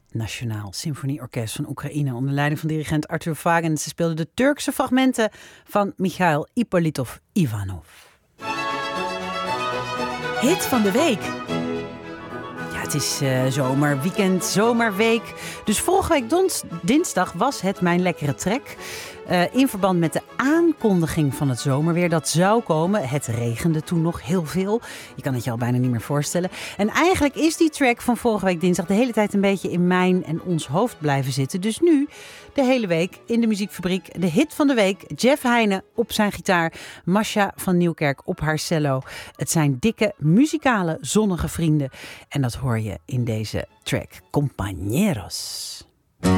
Nationaal Symfonieorkest van Oekraïne onder leiding van dirigent Arthur Vagen. Ze speelden de Turkse fragmenten van Michail Ippolitov-Ivanov. Hit van de week. Ja, het is zomerweekend, zomerweek. Dus vorige week dinsdag was het mijn lekkere track. In verband met de aankondiging van het zomerweer dat zou komen. Het regende toen nog heel veel. Je kan het je al bijna niet meer voorstellen. En eigenlijk is die track van vorige week dinsdag de hele tijd een beetje in mijn en ons hoofd blijven zitten. Dus nu de hele week in de muziekfabriek. De hit van de week. Jeff Heijnen op zijn gitaar. Masha van Nieuwkerk op haar cello. Het zijn dikke, muzikale, zonnige vrienden. En dat hoor je in deze track. Compañeros.